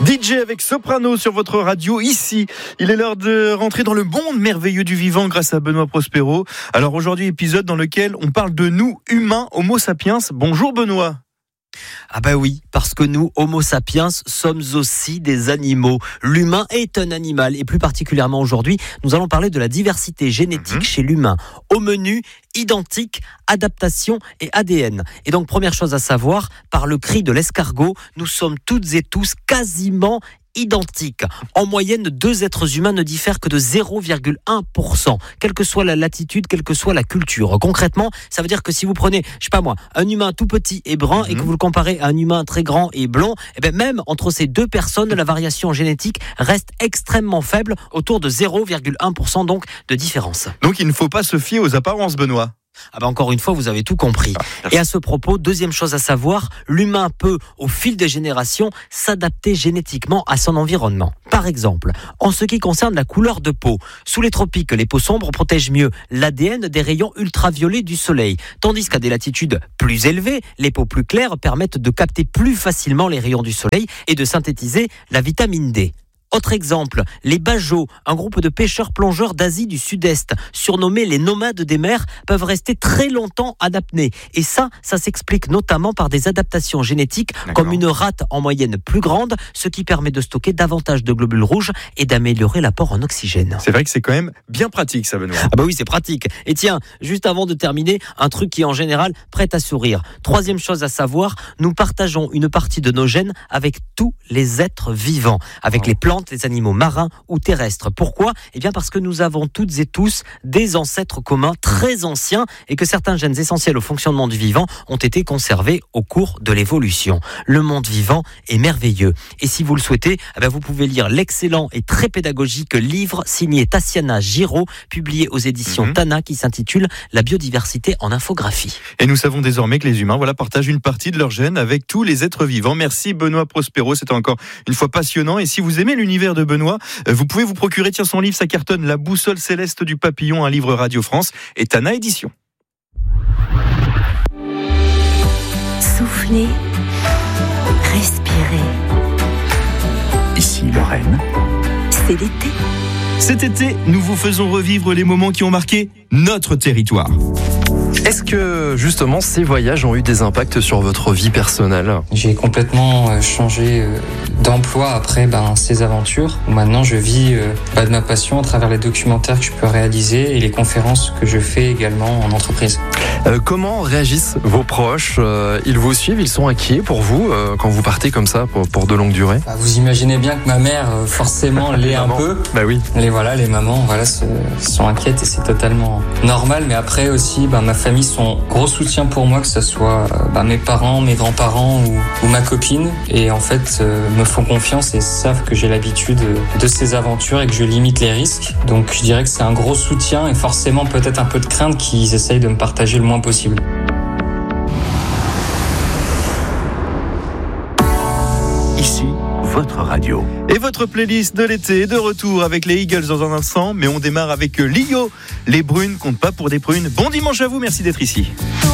DJ avec Soprano sur votre radio ici. Il est l'heure de rentrer dans le monde merveilleux du vivant grâce à Benoît Prospero. Alors aujourd'hui, épisode dans lequel on parle de nous, humains, Homo sapiens. Bonjour Benoît. Ah bah oui, parce que nous, Homo sapiens, sommes aussi des animaux. L'humain est un animal et plus particulièrement aujourd'hui, nous allons parler de la diversité génétique chez l'humain. Au menu, identique, adaptation et ADN. Et donc première chose à savoir, par le cri de l'escargot, nous sommes toutes et tous quasiment identiques. En moyenne, 2 êtres humains ne diffèrent que de 0,1%, quelle que soit la latitude, quelle que soit la culture. Concrètement, ça veut dire que si vous prenez, un humain tout petit et brun et que vous le comparez à un humain très grand et blond, même entre ces 2 personnes, la variation génétique reste extrêmement faible, autour de 0,1% donc de différence. Donc il ne faut pas se fier aux apparences, Benoît. Encore une fois, vous avez tout compris. Et à ce propos, deuxième chose à savoir, l'humain peut, au fil des générations, s'adapter génétiquement à son environnement. Par exemple, en ce qui concerne la couleur de peau, sous les tropiques, les peaux sombres protègent mieux l'ADN des rayons ultraviolets du soleil, tandis qu'à des latitudes plus élevées, les peaux plus claires permettent de capter plus facilement les rayons du soleil et de synthétiser la vitamine D. Autre exemple, les Bajots, un groupe de pêcheurs-plongeurs d'Asie du Sud-Est, surnommés les nomades des mers, peuvent rester très longtemps en apnée. Et ça s'explique notamment par des adaptations génétiques, comme une rate en moyenne plus grande, ce qui permet de stocker davantage de globules rouges et d'améliorer l'apport en oxygène. C'est vrai que c'est quand même bien pratique ça, Benoît. Oui, c'est pratique. Et tiens, juste avant de terminer, un truc qui en général prête à sourire. Troisième chose à savoir, nous partageons une partie de nos gènes avec tous les êtres vivants, avec les plantes, les animaux marins ou terrestres. Pourquoi ? Parce que nous avons toutes et tous des ancêtres communs très anciens et que certains gènes essentiels au fonctionnement du vivant ont été conservés au cours de l'évolution. Le monde vivant est merveilleux. Et si vous le souhaitez, vous pouvez lire l'excellent et très pédagogique livre signé Tassiana Giraud, publié aux éditions Tana, qui s'intitule La biodiversité en infographie. Et nous savons désormais que les humains partagent une partie de leurs gènes avec tous les êtres vivants. Merci Benoît Prospero, c'était encore une fois passionnant. Et si vous aimez l'univers de Benoît, vous pouvez vous procurer son livre, ça cartonne, La boussole céleste du papillon, un livre Radio France et Tana Édition. Soufflez, respirez. Ici Lorraine. C'est l'été. Cet été, nous vous faisons revivre les moments qui ont marqué notre territoire. Est-ce que justement ces voyages ont eu des impacts sur votre vie personnelle ? J'ai complètement changé d'emploi après ces aventures. Maintenant je vis de ma passion à travers les documentaires que je peux réaliser et les conférences que je fais également en entreprise. Comment réagissent vos proches ? Ils vous suivent, ils sont inquiets pour vous quand vous partez comme ça pour de longues durées ? Vous imaginez bien que ma mère forcément l'est un peu. Oui. Les mamans sont inquiètes et c'est totalement normal. Mais après aussi ma famille sont gros soutien pour moi, que ce soit mes parents, mes grands-parents ou ma copine, et en fait me font confiance et savent que j'ai l'habitude de ces aventures et que je limite les risques. Donc je dirais que c'est un gros soutien et forcément peut-être un peu de crainte qu'ils essayent de me partager le moins possible. Ici, votre radio. Et votre playlist de l'été est de retour avec les Eagles dans un instant, mais on démarre avec Lio. Les brunes comptent pas pour des prunes. Bon dimanche à vous, merci d'être ici.